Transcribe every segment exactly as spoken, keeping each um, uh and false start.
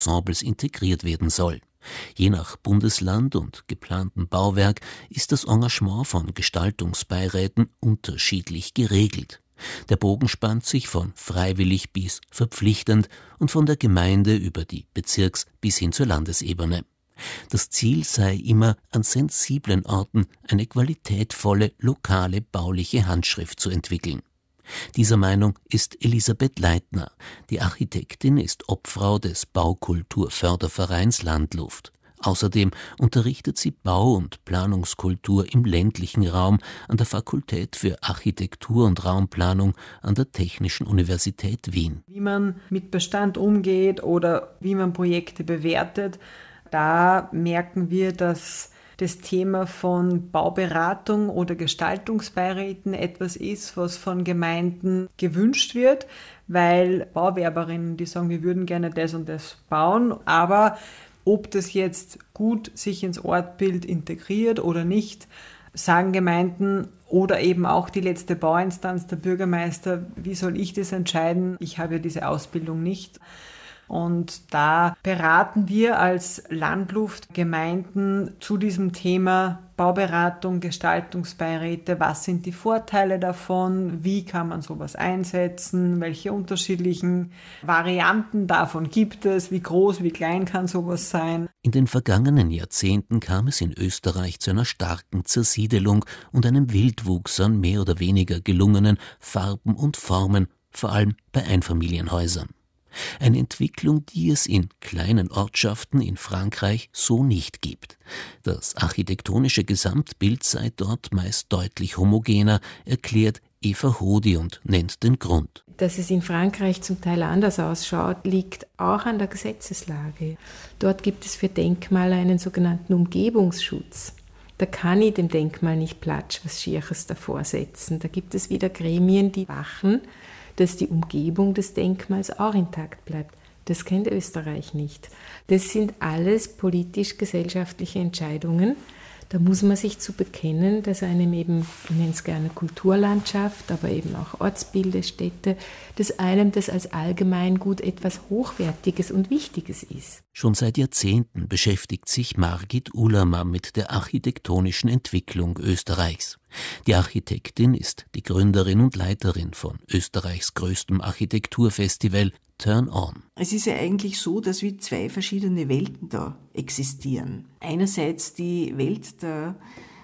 Ensembles integriert werden soll. Je nach Bundesland und geplantem Bauwerk ist das Engagement von Gestaltungsbeiräten unterschiedlich geregelt. Der Bogen spannt sich von freiwillig bis verpflichtend und von der Gemeinde über die Bezirks- bis hin zur Landesebene. Das Ziel sei immer, an sensiblen Orten eine qualitätvolle, lokale bauliche Handschrift zu entwickeln. Dieser Meinung ist Elisabeth Leitner. Die Architektin ist Obfrau des Baukulturfördervereins Landluft. Außerdem unterrichtet sie Bau- und Planungskultur im ländlichen Raum an der Fakultät für Architektur und Raumplanung an der Technischen Universität Wien. Wie man mit Bestand umgeht oder wie man Projekte bewertet, da merken wir, dass das Thema von Bauberatung oder Gestaltungsbeiräten etwas ist, was von Gemeinden gewünscht wird, weil Bauwerberinnen, die sagen, wir würden gerne das und das bauen, aber ob das jetzt gut sich ins Ortsbild integriert oder nicht, sagen Gemeinden oder eben auch die letzte Bauinstanz, der Bürgermeister, wie soll ich das entscheiden? Ich habe ja diese Ausbildung nicht. Und da beraten wir als Landluft Gemeinden zu diesem Thema Bauberatung, Gestaltungsbeiräte. Was sind die Vorteile davon? Wie kann man sowas einsetzen? Welche unterschiedlichen Varianten davon gibt es? Wie groß, wie klein kann sowas sein? In den vergangenen Jahrzehnten kam es in Österreich zu einer starken Zersiedelung und einem Wildwuchs an mehr oder weniger gelungenen Farben und Formen, vor allem bei Einfamilienhäusern. Eine Entwicklung, die es in kleinen Ortschaften in Frankreich so nicht gibt. Das architektonische Gesamtbild sei dort meist deutlich homogener, erklärt Eva Hodi und nennt den Grund. Dass es in Frankreich zum Teil anders ausschaut, liegt auch an der Gesetzeslage. Dort gibt es für Denkmale einen sogenannten Umgebungsschutz. Da kann ich dem Denkmal nicht platsch was Schierches davor setzen. Da gibt es wieder Gremien, die wachen, dass die Umgebung des Denkmals auch intakt bleibt. Das kennt Österreich nicht. Das sind alles politisch-gesellschaftliche Entscheidungen. Da muss man sich zu bekennen, dass einem eben, ich nenne es gerne Kulturlandschaft, aber eben auch Ortsbilder, Städte, dass einem das als Allgemeingut etwas Hochwertiges und Wichtiges ist. Schon seit Jahrzehnten beschäftigt sich Margit Uhlama mit der architektonischen Entwicklung Österreichs. Die Architektin ist die Gründerin und Leiterin von Österreichs größtem Architekturfestival Turn On. Es ist ja eigentlich so, dass wie zwei verschiedene Welten da existieren. Einerseits die Welt der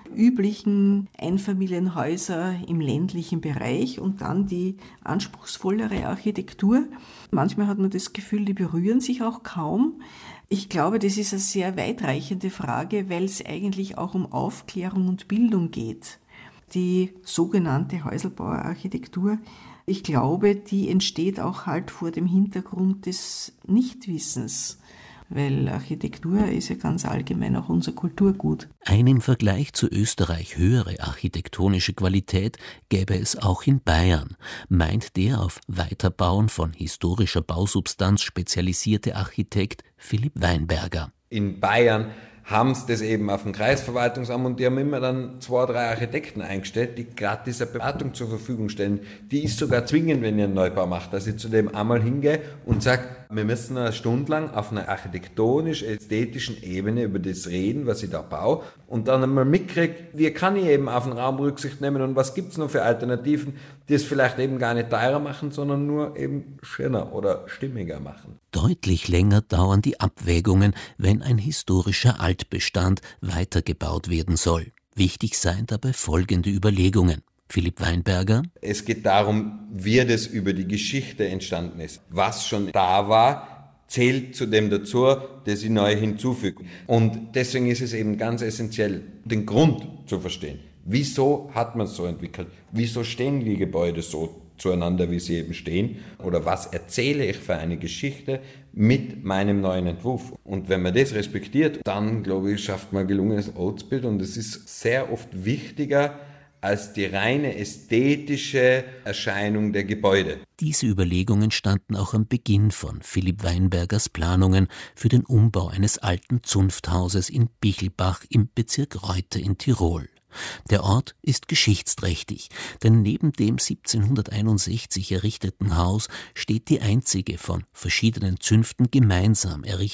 üblichen Einfamilienhäuser im ländlichen Bereich und dann die anspruchsvollere Architektur. Manchmal hat man das Gefühl, die berühren sich auch kaum. Ich glaube, das ist eine sehr weitreichende Frage, weil es eigentlich auch um Aufklärung und Bildung geht. Die sogenannte Häuselbauerarchitektur, ich glaube, die entsteht auch halt vor dem Hintergrund des Nichtwissens, weil Architektur ist ja ganz allgemein auch unser Kulturgut. Eine im Vergleich zu Österreich höhere architektonische Qualität gäbe es auch in Bayern, meint der auf Weiterbauen von historischer Bausubstanz spezialisierte Architekt Philipp Weinberger. In Bayern haben sie das eben auf dem Kreisverwaltungsamt und die haben immer dann zwei, drei Architekten eingestellt, die gratis eine Beratung zur Verfügung stellen. Die ist sogar zwingend, wenn ihr einen Neubau macht, dass ich zu dem einmal hingehe und sage, wir müssen eine Stunde lang auf einer architektonisch-ästhetischen Ebene über das reden, was ich da baue und dann einmal mitkriege, wie kann ich eben auf den Raum Rücksicht nehmen und was gibt es noch für Alternativen, die es vielleicht eben gar nicht teurer machen, sondern nur eben schöner oder stimmiger machen. Deutlich länger dauern die Abwägungen, wenn ein historischer Altbestand weitergebaut werden soll. Wichtig seien dabei folgende Überlegungen. Philipp Weinberger. Es geht darum, wie das über die Geschichte entstanden ist. Was schon da war, zählt zu dem dazu, das ich neu hinzufüge. Und deswegen ist es eben ganz essentiell, den Grund zu verstehen. Wieso hat man es so entwickelt? Wieso stehen die Gebäude so zueinander, wie sie eben stehen? Oder was erzähle ich für eine Geschichte mit meinem neuen Entwurf? Und wenn man das respektiert, dann, glaube ich, schafft man ein gelungenes Ortsbild. Und es ist sehr oft wichtiger als die reine ästhetische Erscheinung der Gebäude. Diese Überlegungen standen auch am Beginn von Philipp Weinbergers Planungen für den Umbau eines alten Zunfthauses in Bichelbach im Bezirk Reute in Tirol. Der Ort ist geschichtsträchtig, denn neben dem siebzehnhunderteinundsechzig errichteten Haus steht die einzige von verschiedenen Zünften gemeinsam errichtete